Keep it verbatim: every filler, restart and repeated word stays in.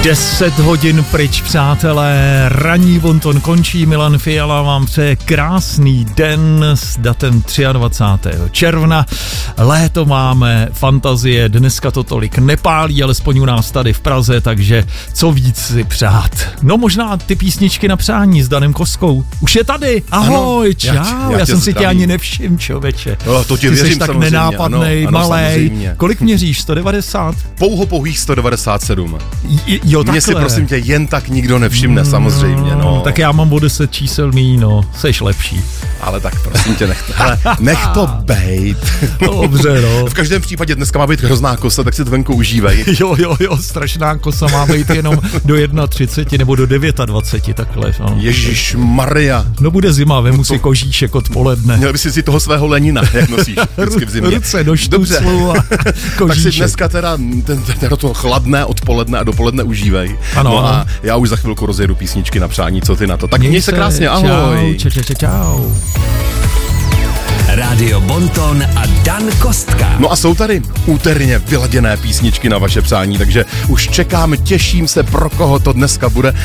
Deset hodin pryč, přátelé, ranní bonton končí, Milan Fiala vám přeje krásný den s datem dvacátého třetího června. Léto máme, fantazie, dneska to tolik nepálí, alespoň u nás tady v Praze, takže co víc si přát. No možná ty písničky na přání s Danem Koskou. Už je tady, ahoj, ano, čau, já, já, já jsem si tě ani nevšiml, člověče. No, to ti ty věřím, jsi tak nenápadnej, ano, ano, malej. Samozřejmě. Kolik měříš, sto devadesát? Pouho pouhých sto devadesát sedm. J- jo, takhle. Mně si prosím tě jen tak nikdo nevšimne, mm, samozřejmě, no. Tak já mám o deset čísel míň, no, seš lepší. Ale tak prosím tě, nech to, hele, nech to bejt. Dobře, no. V každém případě dneska má být hrozná kosa, tak si to venku užívej. Jo, jo, jo, strašná kosa má být jenom do třicet jedna nebo do dvacet devět, takhle. No. Ježíš Maria. No bude zima, vemu no to... si kožíšek odpoledne. Měl bys si toho svého Lenina, jak nosíš vždycky v zimě. Ruce do štuclu a kožíšek. Tak si dneska teda ten, ten, to chladné odpoledne a dopoledne užívej. Ano, no a ano. já už za chvilku rozjedu písničky na přání, co ty na to. Tak měj se krásně, ahoj. Čau, čau, čau, čau. Rádio Bonton a Dan Kostka. No a jsou tady úterně vyladěné písničky na vaše přání, takže už čekám, těším se, pro koho to dneska bude.